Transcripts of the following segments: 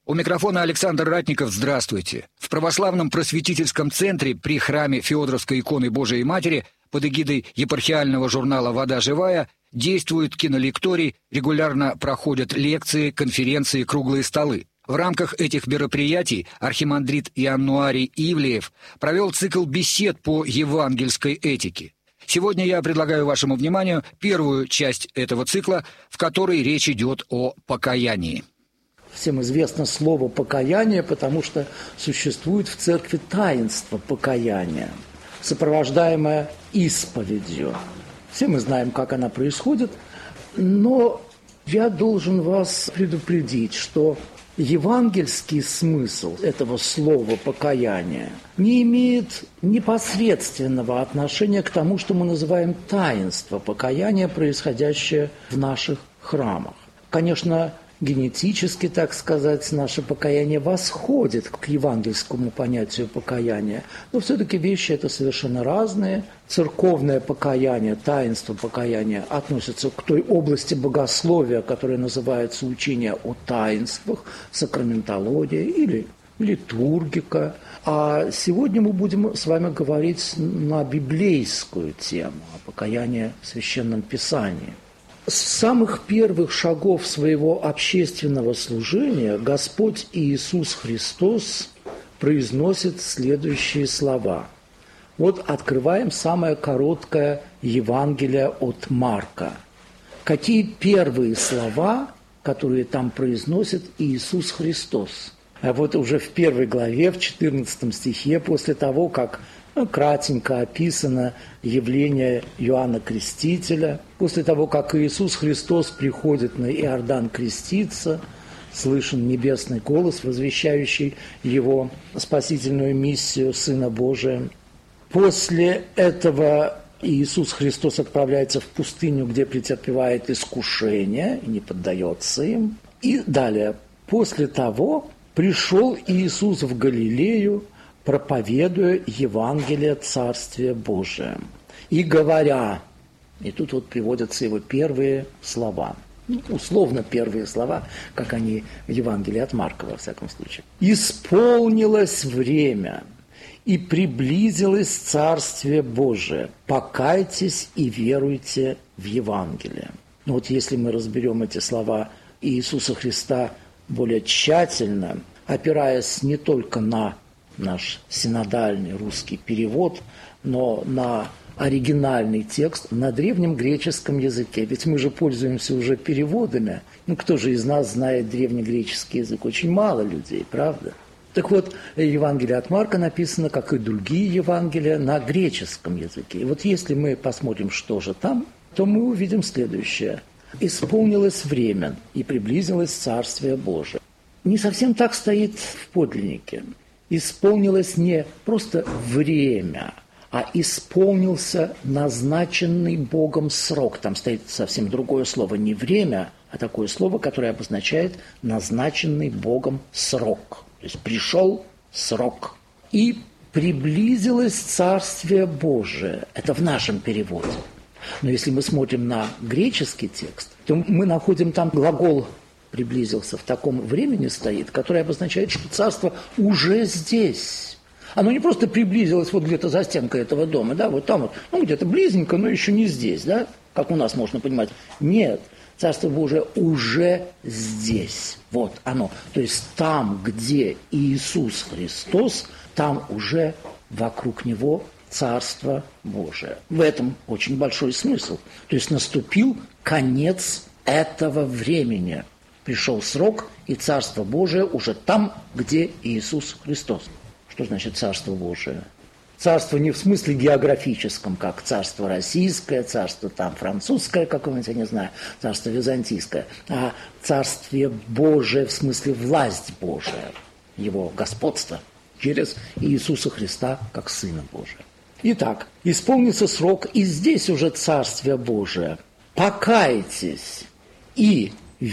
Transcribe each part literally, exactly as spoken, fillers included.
У микрофона Александр Ратников. Здравствуйте. В православном просветительском центре при храме Феодоровской иконы Божией Матери под эгидой епархиального журнала «Вода живая» действует кинолекторий, регулярно проходят лекции, конференции, круглые столы. В рамках этих мероприятий архимандрит Ианнуарий Ивлеев провел цикл бесед по евангельской этике. Сегодня я предлагаю вашему вниманию первую часть этого цикла, в которой речь идет о покаянии. Всем известно слово «покаяние», потому что существует в церкви таинство покаяния, сопровождаемое исповедью. Все мы знаем, как она происходит, но я должен вас предупредить, что евангельский смысл этого слова «покаяние» не имеет непосредственного отношения к тому, что мы называем таинство покаяния, происходящее в наших храмах. Конечно, генетически, так сказать, наше покаяние восходит к евангельскому понятию покаяния, но все-таки вещи это совершенно разные. Церковное покаяние, таинство покаяния относится к той области богословия, которая называется учение о таинствах, сакраментология или литургика. А сегодня мы будем с вами говорить на библейскую тему, о покаянии в Священном Писании. С самых первых шагов своего общественного служения Господь Иисус Христос произносит следующие слова. Вот открываем самое короткое Евангелие от Марка. Какие первые слова, которые там произносит Иисус Христос? А вот уже в первой главе, в четырнадцатом стихе, после того, как ну, кратенько описано явление Иоанна Крестителя, после того, как Иисус Христос приходит на Иордан креститься, слышен небесный голос, возвещающий его спасительную миссию Сына Божия. После этого Иисус Христос отправляется в пустыню, где претерпевает искушение и не поддается им. И далее, после того пришел Иисус в Галилею, проповедуя Евангелие Царствия Божия. И говоря, и тут вот приводятся его первые слова, ну, условно первые слова, как они в Евангелии от Марка, во всяком случае. «Исполнилось время, и приблизилось Царствие Божие. Покайтесь и веруйте в Евангелие». Ну вот если мы разберем эти слова Иисуса Христа более тщательно, опираясь не только на наш синодальный русский перевод, но на оригинальный текст на древнем греческом языке. Ведь мы же пользуемся уже переводами. Ну, кто же из нас знает древнегреческий язык? Очень мало людей, правда? Так вот, Евангелие от Марка написано, как и другие Евангелия, на греческом языке. И вот если мы посмотрим, что же там, то мы увидим следующее. «Исполнилось время, и приблизилось Царствие Божие». Не совсем так стоит в подлиннике. Исполнилось не просто время, а исполнился назначенный Богом срок. Там стоит совсем другое слово, не время, а такое слово, которое обозначает назначенный Богом срок. То есть пришел срок. И приблизилось Царствие Божие. Это в нашем переводе. Но если мы смотрим на греческий текст, то мы находим там глагол «приблизился» в таком времени стоит, который обозначает, что царство уже здесь. Оно не просто приблизилось вот где-то за стенкой этого дома, да, вот там вот, ну где-то близенько, но еще не здесь, да, как у нас можно понимать. Нет, Царство Божие уже здесь. Вот оно. То есть там, где Иисус Христос, там уже вокруг Него Царство Божие. В этом очень большой смысл. То есть наступил конец этого времени. Пришел срок, и Царство Божие уже там, где Иисус Христос. Что значит Царство Божие? Царство не в смысле географическом, как царство российское, царство там французское какое-нибудь, я не знаю, царство византийское, а Царствие Божие в смысле власть Божия, Его господство через Иисуса Христа как Сына Божия. Итак, исполнится срок, и здесь уже Царствие Божие. Покайтесь и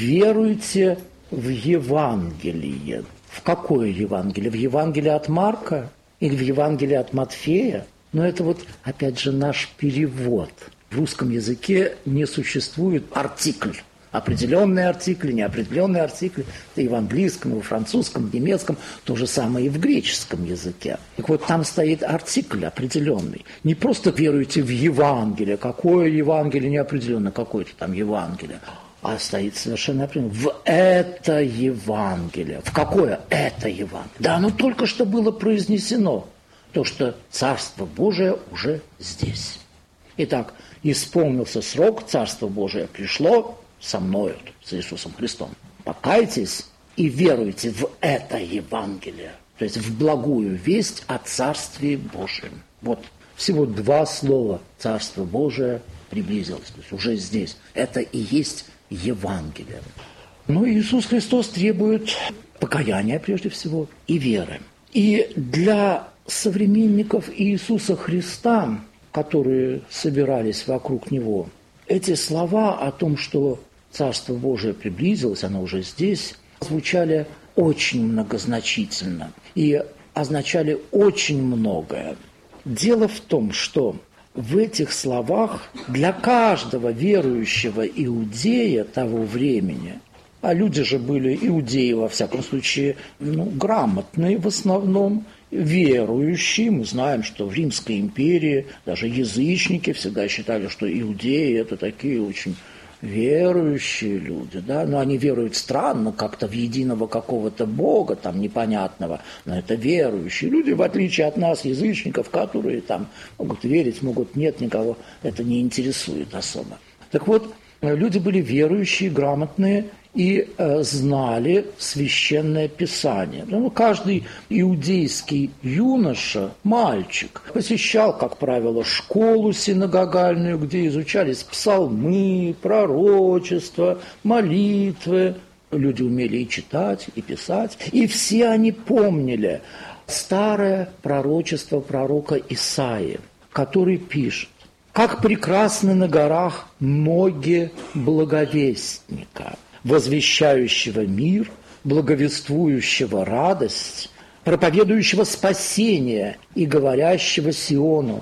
веруйте в Евангелие. В какое Евангелие? В Евангелие от Марка или в Евангелие от Матфея? Но это вот, опять же, наш перевод. В русском языке не существует артикль Определенные артикли, неопределенные артикли. Это и в английском, и в французском, и в немецком. То же самое и в греческом языке. Так вот, там стоит артикль определенный. Не просто веруете в Евангелие. Какое Евангелие неопределенно, какое-то там Евангелие. А стоит совершенно определенно. В это Евангелие. В какое это Евангелие? Да, оно только что было произнесено. То, что Царство Божие уже здесь. Итак, исполнился срок, Царство Божие пришло со мною, с Иисусом Христом. Покайтесь и веруйте в это Евангелие, то есть в благую весть о Царстве Божьем. Вот всего два слова «Царство Божие» приблизилось, то есть уже здесь. Это и есть Евангелие. Но Иисус Христос требует покаяния прежде всего и веры. И для современников Иисуса Христа, которые собирались вокруг Него, эти слова о том, что Царство Божие приблизилось, оно уже здесь, звучали очень многозначительно и означали очень многое. Дело в том, что в этих словах для каждого верующего иудея того времени, а люди же были иудеи, во всяком случае, ну, грамотные в основном, верующие. Мы знаем, что в Римской империи даже язычники всегда считали, что иудеи – это такие очень верующие люди, да, но они веруют странно, как-то в единого какого-то Бога, там, непонятного, но это верующие люди, в отличие от нас, язычников, которые там могут верить, могут нет, никого это не интересует особо. Так вот, люди были верующие, грамотные и э, знали Священное Писание. Ну, каждый иудейский юноша, мальчик, посещал, как правило, школу синагогальную, где изучались псалмы, пророчества, молитвы. Люди умели и читать, и писать. И все они помнили старое пророчество пророка Исаии, который пишет: «Как прекрасны на горах ноги благовестника, возвещающего мир, благовествующего радость, проповедующего спасение и говорящего Сиону: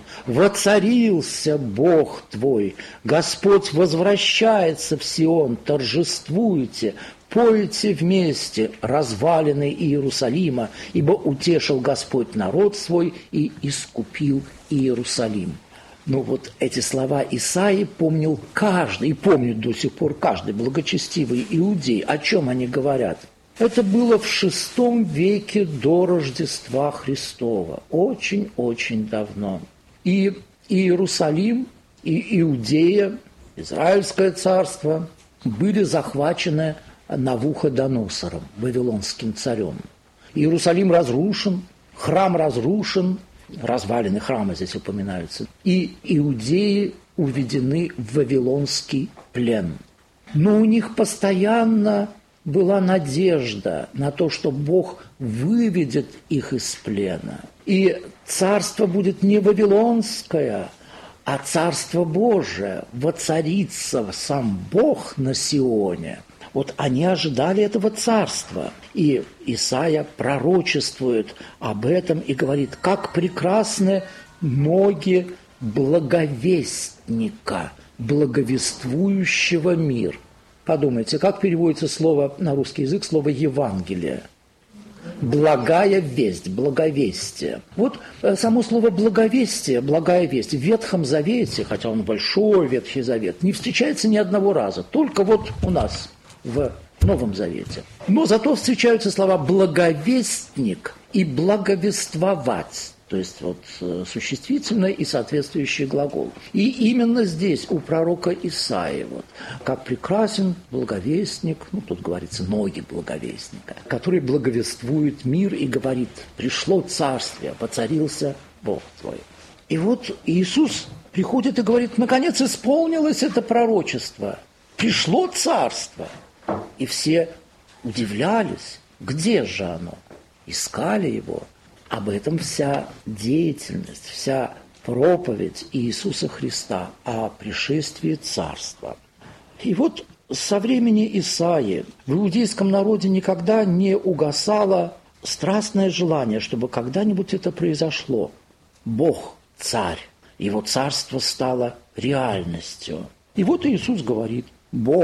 воцарился Бог твой, Господь возвращается в Сион, торжествуйте, пойте вместе развалины Иерусалима, ибо утешил Господь народ свой и искупил Иерусалим». Ну вот эти слова Исаии помнил каждый, и помнит до сих пор каждый благочестивый иудей. О чем они говорят? Это было в шестом веке до Рождества Христова, очень-очень давно. И Иерусалим, и Иудея, Израильское царство были захвачены Навуходоносором, вавилонским царем. Иерусалим разрушен, храм разрушен, развалины храма здесь упоминаются, и иудеи уведены в вавилонский плен. Но у них постоянно была надежда на то, что Бог выведет их из плена. И царство будет не вавилонское, а царство Божие, воцарится сам Бог на Сионе. Вот они ожидали этого царства. И Исаия пророчествует об этом и говорит: как прекрасны ноги благовестника, благовествующего мир. Подумайте, как переводится слово на русский язык, слово «Евангелие»? Благая весть, благовестие. Вот само слово благовестие, благая весть в Ветхом Завете, хотя он большой Ветхий Завет, не встречается ни одного раза, только вот у нас в Новом Завете. Но зато встречаются слова «благовестник» и «благовествовать». То есть вот существительное и соответствующий глагол. И именно здесь у пророка Исаии, вот, как прекрасен благовестник, ну тут говорится ноги благовестника, который благовествует мир и говорит: пришло царствие, воцарился Бог твой. И вот Иисус приходит и говорит: наконец исполнилось это пророчество, пришло царство. И все удивлялись, где же оно? Искали его. Об этом вся деятельность, вся проповедь Иисуса Христа о пришествии царства. И вот со времени Исаии в иудейском народе никогда не угасало страстное желание, чтобы когда-нибудь это произошло. Бог – царь, его царство стало реальностью. И вот Иисус говорит: Бог –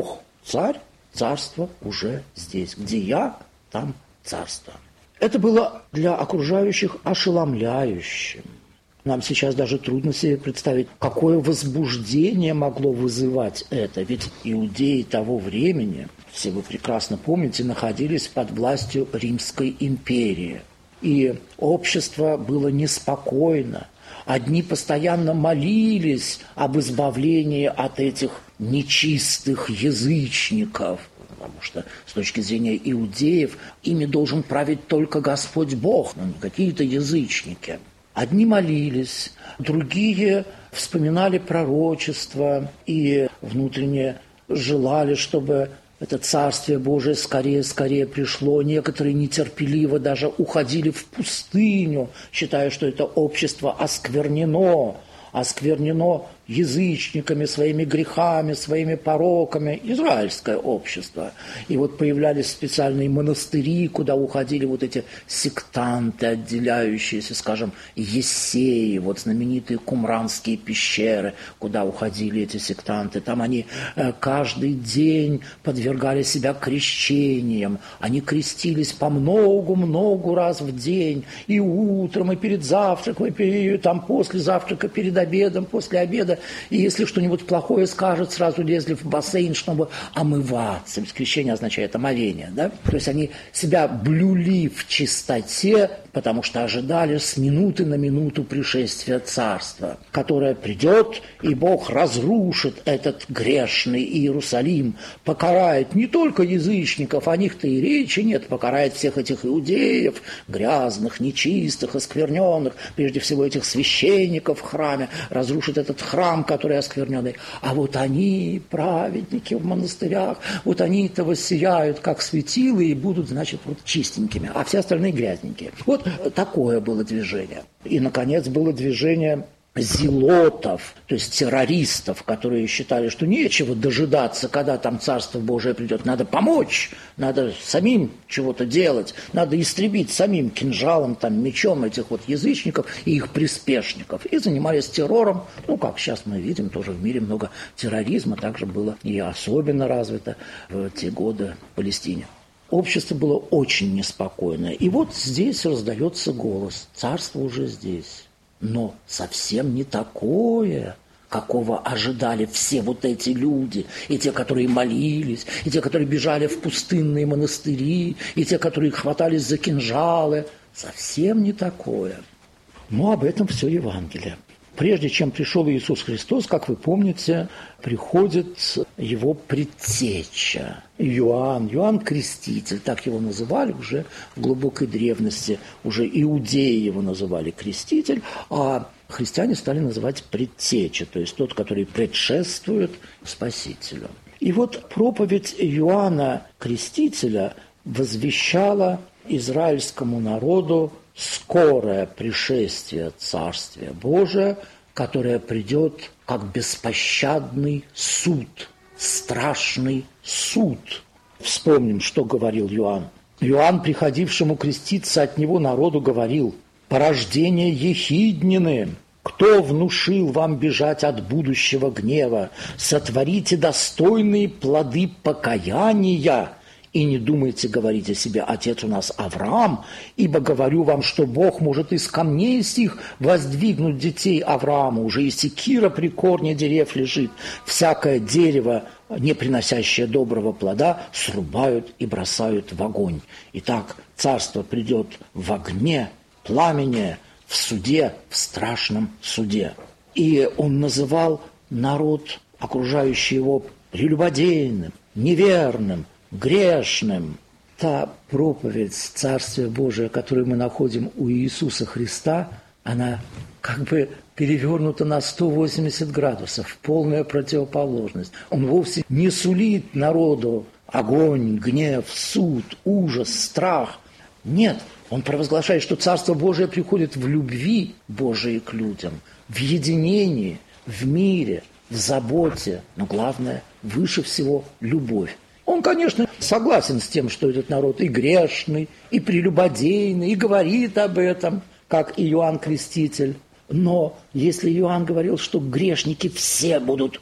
царь, царство уже здесь. Где я, там царство. Это было для окружающих ошеломляющим. Нам сейчас даже трудно себе представить, какое возбуждение могло вызывать это. Ведь иудеи того времени, все вы прекрасно помните, находились под властью Римской империи. И общество было неспокойно. Одни постоянно молились об избавлении от этих нечистых язычников, потому что с точки зрения иудеев ими должен править только Господь Бог, но не какие-то язычники. Одни молились, другие вспоминали пророчества и внутренне желали, чтобы это Царствие Божие скорее-скорее пришло. Некоторые нетерпеливо даже уходили в пустыню, считая, что это общество осквернено, осквернено язычниками, своими грехами, своими пороками, израильское общество. И вот появлялись специальные монастыри, куда уходили вот эти сектанты, отделяющиеся, скажем, Ессеи, вот знаменитые кумранские пещеры, куда уходили эти сектанты. Там они каждый день подвергали себя крещениям. Они крестились по многу-многу раз в день, и утром, и перед завтраком, и там после завтрака, перед обедом, после обеда. И если что-нибудь плохое скажут, сразу лезли в бассейн, чтобы омываться. Крещение означает омовение, да? То есть они себя блюли в чистоте, потому что ожидали с минуты на минуту пришествия Царства, которое придет, и Бог разрушит этот грешный Иерусалим, покарает не только язычников, о них-то и речи нет, покарает всех этих иудеев, грязных, нечистых, оскверненных, прежде всего этих священников в храме, разрушит этот храм, который оскверненный. А вот они, праведники в монастырях, вот они-то воссияют, как светилы, и будут, значит, вот чистенькими, а все остальные грязненькие. Вот такое было движение. И, наконец, было движение зелотов, то есть террористов, которые считали, что нечего дожидаться, когда там Царство Божие придет. Надо помочь, надо самим чего-то делать, надо истребить самим кинжалом, там, мечом этих вот язычников и их приспешников. И занимались террором. Ну, как сейчас мы видим, тоже в мире много терроризма, также было и особенно развито в те годы в Палестине. Общество было очень неспокойное. И вот здесь раздается голос. Царство уже здесь. Но совсем не такое, какого ожидали все вот эти люди. И те, которые молились, и те, которые бежали в пустынные монастыри, и те, которые хватались за кинжалы. Совсем не такое. Но об этом все Евангелие. Прежде чем пришел Иисус Христос, как вы помните, приходит его предтеча Иоанн, Иоанн Креститель, так его называли уже в глубокой древности, уже иудеи его называли Креститель, а христиане стали называть предтеча, то есть тот, который предшествует Спасителю. И вот проповедь Иоанна Крестителя возвещала израильскому народу скорое пришествие Царствия Божия, которое придет как беспощадный суд, страшный суд. Вспомним, что говорил Иоанн. Иоанн, приходившему креститься от него народу, говорил: «Порождение ехиднины, кто внушил вам бежать от будущего гнева? Сотворите достойные плоды покаяния». И не думайте говорить о себе: отец у нас Авраам, ибо говорю вам, что Бог может из камней сих воздвигнуть детей Авраама. Уже и секира при корне дерев лежит. Всякое дерево, не приносящее доброго плода, срубают и бросают в огонь. Итак, царство придет в огне, пламени, в суде, в страшном суде. И он называл народ, окружающий его, прелюбодейным, неверным, грешным. Та проповедь Царствия Божия, которую мы находим у Иисуса Христа, она как бы перевернута на сто восемьдесят градусов, полная противоположность. Он вовсе не сулит народу огонь, гнев, суд, ужас, страх. Нет, он провозглашает, что Царство Божие приходит в любви Божией к людям, в единении, в мире, в заботе, но главное, выше всего, любовь. Он, конечно, согласен с тем, что этот народ и грешный, и прелюбодейный, и говорит об этом, как Иоанн Креститель. Но если Иоанн говорил, что грешники все будут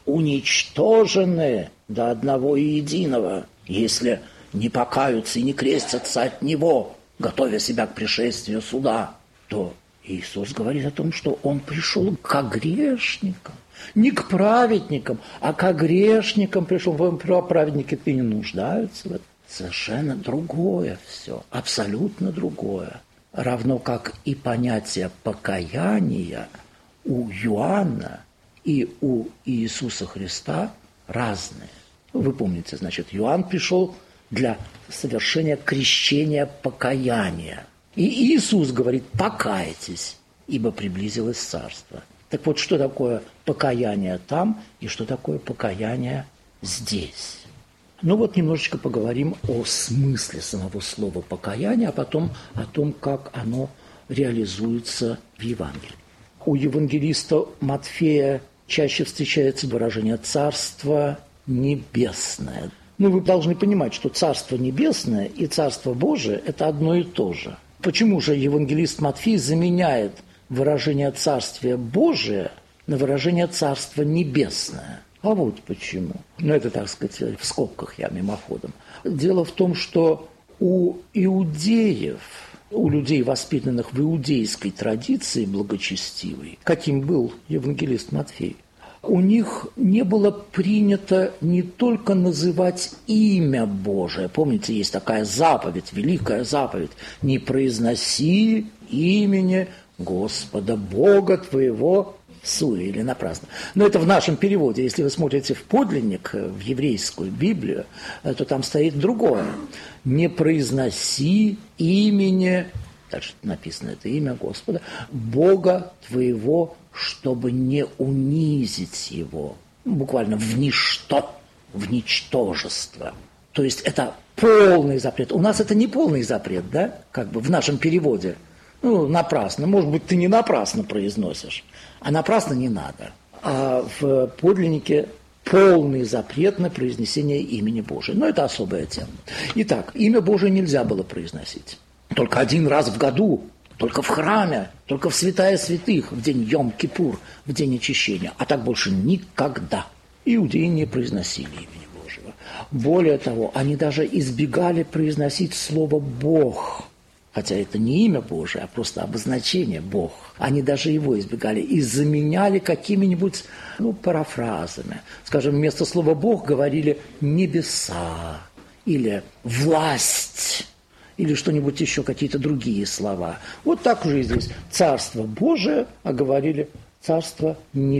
уничтожены до одного и единого, если не покаются и не крестятся от Него, готовя себя к пришествию суда, то Иисус говорит о том, что Он пришел к грешникам. Не к праведникам, а к грешникам пришел. Праведники-то не нуждаются в этом. Совершенно другое все, абсолютно другое. Равно как и понятие покаяния у Иоанна и у Иисуса Христа разные. Вы помните, значит, Иоанн пришел для совершения крещения покаяния. И Иисус говорит: покайтесь, ибо приблизилось царство. Так вот, что такое покаяние там и что такое покаяние здесь? Ну вот немножечко поговорим о смысле самого слова покаяние, а потом о том, как оно реализуется в Евангелии. У евангелиста Матфея чаще встречается выражение «царство небесное». Ну, вы должны понимать, что Царство Небесное и Царство Божие – это одно и то же. Почему же евангелист Матфей заменяет выражение «Царствие Божие» на выражение «Царство Небесное»? А вот почему. Ну, это, так сказать, в скобках я мимоходом. Дело в том, что у иудеев, у людей, воспитанных в иудейской традиции благочестивой, каким был евангелист Матфей, у них не было принято не только называть имя Божие. Помните, есть такая заповедь, великая заповедь: «Не произноси имени Господа Бога твоего всуе» или напрасно. Но это в нашем переводе. Если вы смотрите в подлинник, в еврейскую Библию, то там стоит другое. «Не произноси имени», так что написано это имя Господа, «Бога твоего, чтобы не унизить его», буквально в ничто, в ничтожество. То есть это полный запрет. У нас это не полный запрет, да, как бы в нашем переводе. Ну, напрасно. Может быть, ты не напрасно произносишь, а напрасно не надо. А в подлиннике полный запрет на произнесение имени Божия. Но это особая тема. Итак, имя Божие нельзя было произносить. Только один раз в году, только в храме, только в святая святых, в день Йом-Кипур, в день очищения. А так больше никогда. Иудеи не произносили имени Божьего. Более того, они даже избегали произносить слово «Бог». Хотя это не имя Божие, а просто обозначение «Бог». Они даже его избегали и заменяли какими-нибудь, ну, парафразами. Скажем, вместо слова «Бог» говорили «небеса» или «власть», или что-нибудь еще, какие-то другие слова. Вот так же и здесь. Царство Божие, а говорили Царство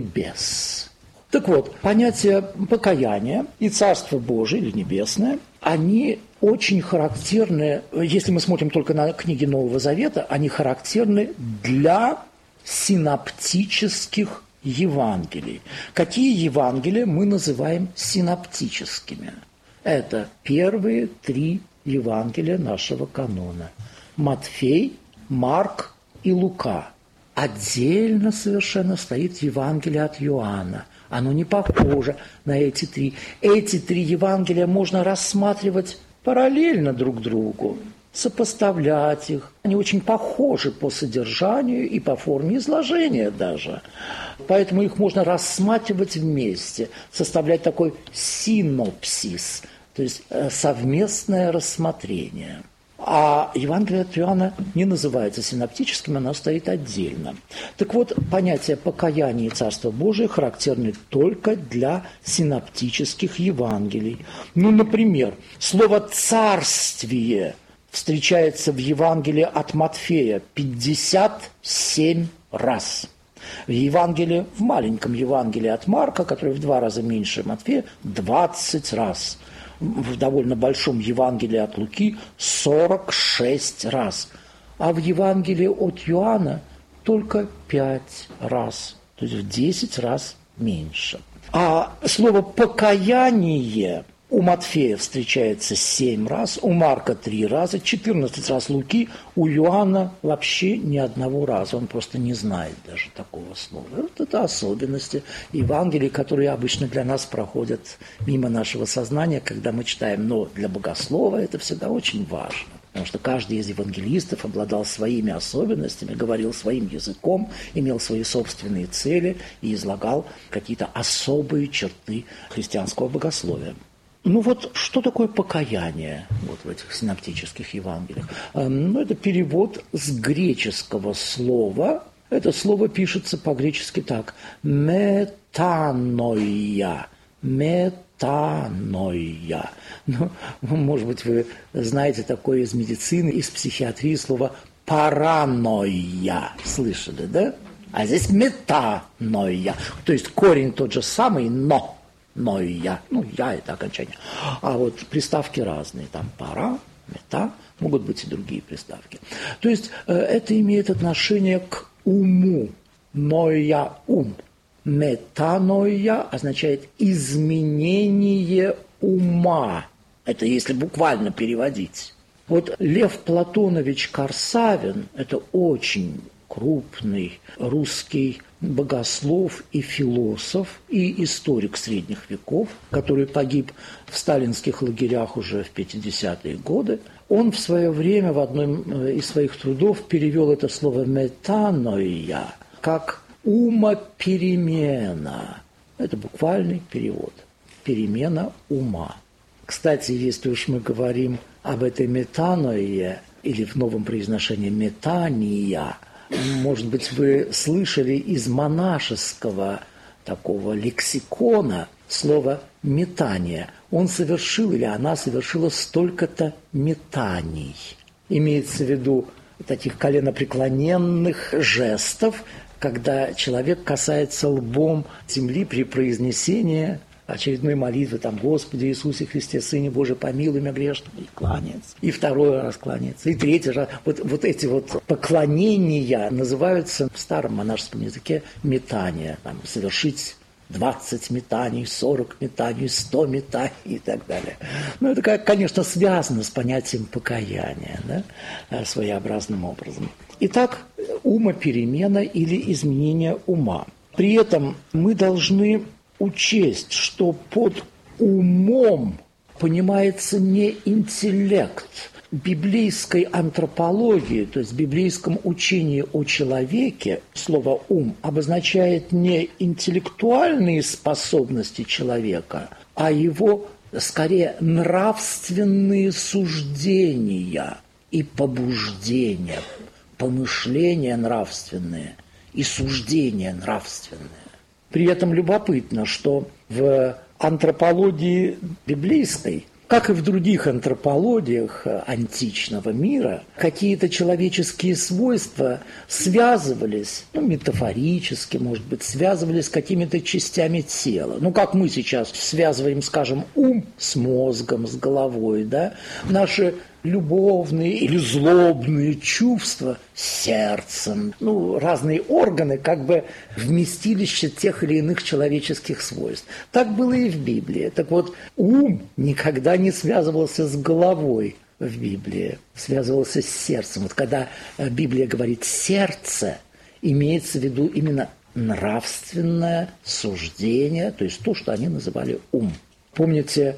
Небес. Так вот, понятие покаяния и Царство Божие или Небесное, они очень характерны, если мы смотрим только на книги Нового Завета, они характерны для синоптических Евангелий. Какие Евангелия мы называем синоптическими? Это первые три Евангелия нашего канона. Матфей, Марк и Лука. Отдельно совершенно стоит Евангелие от Иоанна. Оно не похоже на эти три. Эти три Евангелия можно рассматривать параллельно друг другу, сопоставлять их. Они очень похожи по содержанию и по форме изложения даже. Поэтому их можно рассматривать вместе, составлять такой синопсис, то есть совместное рассмотрение. А Евангелие от Иоанна не называется синоптическим, оно стоит отдельно. Так вот, понятие покаяния и Царства Божия характерны только для синоптических Евангелий. Ну, например, слово «царствие» встречается в Евангелии от Матфея пятьдесят семь раз. В Евангелии, в маленьком Евангелии от Марка, который в два раза меньше Матфея, двадцать раз. В довольно большом Евангелии от Луки сорок шесть раз. А в Евангелии от Иоанна только пять раз. То есть в десять раз меньше. А слово «покаяние» у Матфея встречается семь раз, у Марка три раза, четырнадцать раз Луки, у Иоанна вообще ни одного раза. Он просто не знает даже такого слова. Вот это особенности Евангелий, которые обычно для нас проходят мимо нашего сознания, когда мы читаем. Но для богослова это всегда очень важно. Потому что каждый из евангелистов обладал своими особенностями, говорил своим языком, имел свои собственные цели и излагал какие-то особые черты христианского богословия. Ну вот, что такое покаяние вот в этих синоптических Евангелиях? Ну, это перевод с греческого слова. Это слово пишется по-гречески так. Метаноия. Метаноия. Ну, может быть, вы знаете такое из медицины, из психиатрии слово паранойя. Слышали, да? А здесь метаноия. То есть корень тот же самый, но. Но и я, ну, я это окончание. А вот приставки разные, там пара, мета, могут быть и другие приставки. То есть э, это имеет отношение к уму. Ноя ум. Метаноя означает изменение ума. Это если буквально переводить. Вот Лев Платонович Корсавин, это очень крупный русский богослов и философ, и историк средних веков, который погиб в сталинских лагерях уже в пятидесятые годы. Он в свое время в одном из своих трудов перевел это слово «метаноия» как «умоперемена». Это буквальный перевод. Перемена ума. Кстати, если уж мы говорим об этой метаноие, или в новом произношении «метания», может быть, вы слышали из монашеского такого лексикона слово «метание». Он совершил или она совершила столько-то метаний. Имеется в виду таких коленопреклоненных жестов, когда человек касается лбом земли при произнесении очередной молитвы, там, «Господи Иисусе Христе, Сыне Божий, помилуй меня грешного», и кланяется. И второй раз кланяется, и третий раз. Вот, вот эти вот поклонения называются в старом монашеском языке метания. Там, совершить двадцать метаний, сорок метаний, сто метаний и так далее. Ну, это, конечно, связано с понятием покаяния, да, своеобразным образом. Итак, умоперемена или изменение ума. При этом мы должны учесть, что под умом понимается не интеллект. В библейской антропологии, то есть в библейском учении о человеке, слово «ум» обозначает не интеллектуальные способности человека, а его, скорее, нравственные суждения и побуждения, помышления нравственные и суждения нравственные. При этом любопытно, что в антропологии библейской, как и в других антропологиях античного мира, какие-то человеческие свойства связывались, ну, метафорически, может быть, связывались с какими-то частями тела. Ну, как мы сейчас связываем, скажем, ум с мозгом, с головой, да? Наши любовные или злобные чувства с сердцем. Ну, разные органы, как бы вместилище тех или иных человеческих свойств. Так было и в Библии. Так вот, ум никогда не связывался с головой в Библии, связывался с сердцем. Вот когда Библия говорит «сердце», имеется в виду именно нравственное суждение, то есть то, что они называли ум. Помните,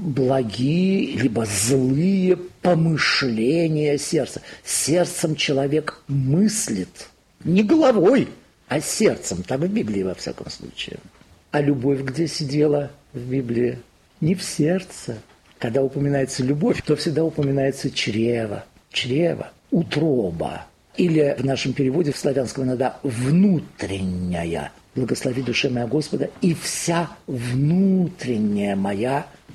благие либо злые помышления сердца. Сердцем человек мыслит, не головой, а сердцем. Так в Библии, во всяком случае. А любовь где сидела в Библии? Не в сердце. Когда упоминается любовь, то всегда упоминается чрево, чрево, утроба. Или в нашем переводе в славянском иногда внутренняя. Благослови душе моя Господа, и вся внутренняя моя